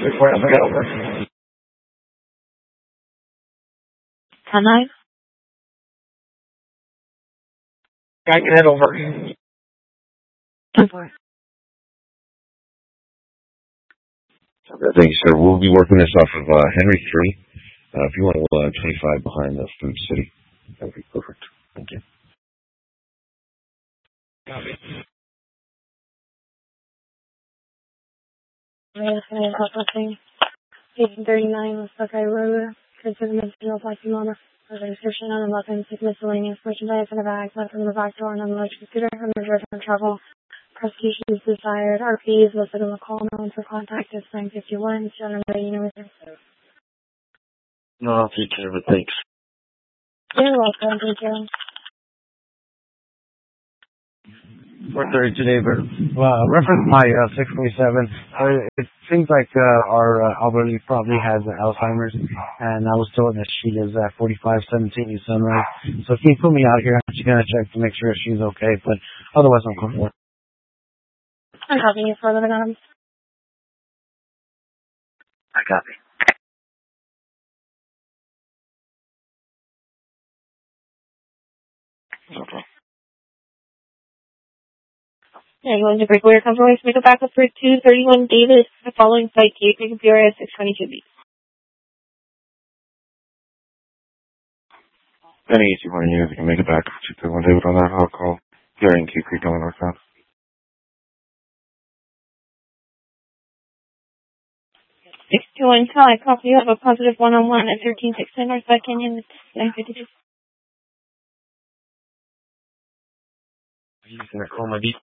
Where am I over? 10-9? I can head over. 10-4. Thank you, sir. We'll be working this off of Henry 3. If you want to 25 behind the Food City, that would be perfect. Thank you. Copy. 1839 Buckeye Road, consider material plastic number for the description on the weapons with miscellaneous merchandise in a bag left from the back door and unloaded computer and reserved for travel. Prosecution is desired. RP is listed in the call known for contact is 951. Gentlemen, you know with No, I'll take care of it. Thanks. You're welcome. Thank you. 4:30 today, but reference my 627. It seems like our elderly probably has Alzheimer's, and I was told that she is at 4517 East Sunrise. So can you put me out here? I'm just gonna check to make sure she's okay, but otherwise I'm comfortable. I'm helping you for living items. I copy. Okay. Yeah, you want to break away confirmation, make a backup for 231 Davis, the following site, Cape computer at 622B. Any easy one here, if you can make it back to 231 David on that, I'll call Gary and Keep Creek on the northbound. 621 Kai, copy, you have a positive one-on-one at 1316 Northside Canyon, 952. Are you just gonna call my beat?